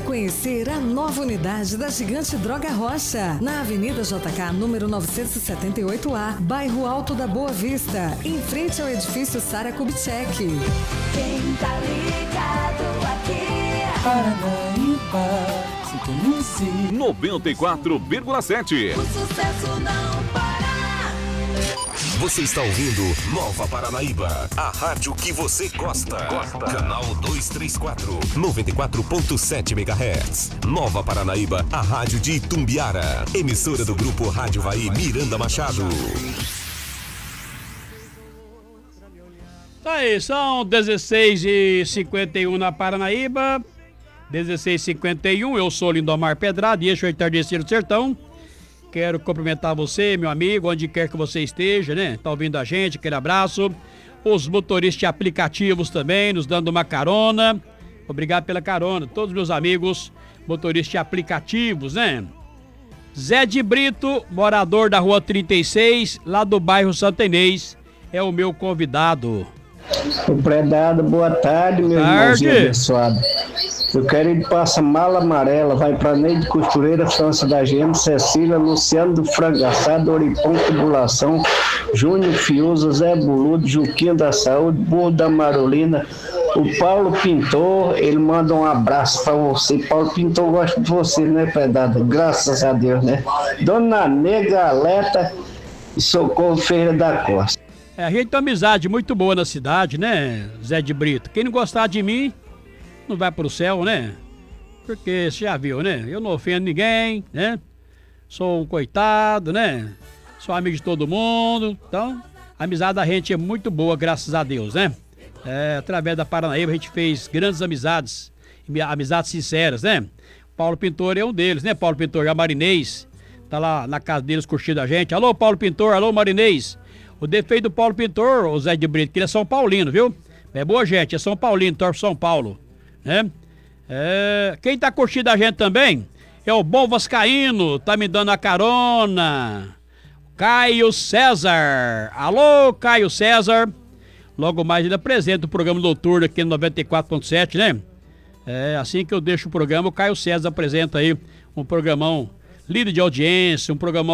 conhecer a nova unidade da Gigante Droga Rocha, na Avenida JK, número 978A, bairro Alto da Boa Vista, em frente ao edifício Sara Kubitschek. Quem tá ligado aqui? Paranaíba, sintonize 94,7. O sucesso não para. Você está ouvindo Nova Paranaíba, a rádio que você gosta. Canal 234, 94.7 MHz. Nova Paranaíba, a rádio de Itumbiara. Emissora do Grupo Rádio Vai Miranda Machado. Tá aí, são 16h51 na Paranaíba. 16h51, eu sou Lindomar Pedrado e este é o Entardecer do Sertão. Quero cumprimentar você, meu amigo, onde quer que você esteja, né? Tá ouvindo a gente, aquele abraço. Os motoristas de aplicativos também, nos dando uma carona. Obrigado pela carona. Todos os meus amigos, motoristas de aplicativos, né? Zé de Brito, morador da Rua 36, lá do bairro Santo Inês, é o meu convidado. O Predado, boa tarde, meu irmãozinho abençoado. Eu quero ir para essa mala amarela, vai para Neide Costureira, França da GM, Cecília, Luciano do Frango Assado, Oripão Tubulação, Júnior Fiuza, Zé Buludo, Juquinha da Saúde, Burro da Marolina, o Paulo Pintor, ele manda um abraço para você. Paulo Pintor gosta de você, né, Predado? Graças a Deus, né? Dona Nega Aleta e Socorro Feira da Costa. A gente tem uma amizade muito boa na cidade, né, Zé de Brito? Quem não gostar de mim, não vai pro céu, né? Porque você já viu, né? Eu não ofendo ninguém, né? Sou um coitado, né? Sou amigo de todo mundo. Então, a amizade da gente é muito boa, graças a Deus, né? Através da Paranaíba a gente fez grandes amizades, amizades sinceras, né? Paulo Pintor é um deles, né? Paulo Pintor, já Marinês, tá lá na casa deles curtindo a gente. Alô, Paulo Pintor, alô, Marinês. O defeito do Paulo Pintor, o Zé de Brito, que ele é São Paulino, viu? É boa gente, é São Paulino, torce São Paulo, né? Quem tá curtindo a gente também é o Bom Vascaíno, tá me dando a carona. Caio César. Alô, Caio César. Logo mais ele apresenta o programa noturno aqui no 94.7, né? Assim que eu deixo o programa, o Caio César apresenta aí um programão líder de audiência, um programão